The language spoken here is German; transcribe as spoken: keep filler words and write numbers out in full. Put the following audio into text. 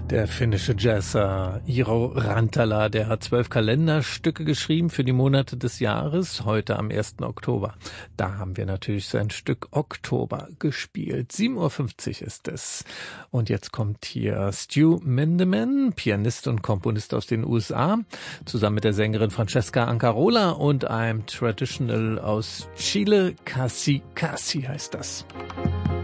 Der finnische Jazzer Iiro Rantala, der hat zwölf Kalenderstücke geschrieben für die Monate des Jahres, heute am ersten Oktober. Da haben wir natürlich sein Stück Oktober gespielt. sieben Uhr fünfzig ist es. Und jetzt kommt hier Stu Mindeman, Pianist und Komponist aus den U S A, zusammen mit der Sängerin Francesca Ancarola und einem Traditional aus Chile, Casi Casi heißt das.